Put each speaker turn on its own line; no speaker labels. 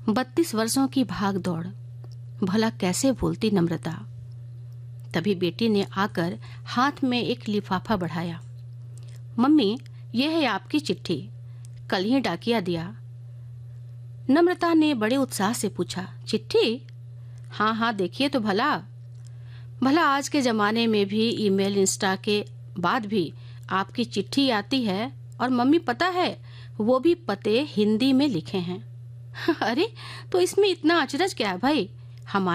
32 वर्षों की भाग दौड़ भला कैसे भूलती नम्रता। तभी बेटी ने आकर हाथ में एक लिफाफा बढ़ाया। मम्मी, यह है आपकी चिट्ठी, कल ही डाकिया दिया। नम्रता ने बड़े उत्साह से पूछा, चिट्ठी? हाँ हाँ, देखिए तो भला। भला आज के जमाने में भी ईमेल इंस्टा के बाद भी आपकी चिट्ठी आती है, और मम्मी पता है वो भी पते हिंदी में लिखे हैं। अरे, तो इसमें इतना अचरज क्या है भाई? हमारे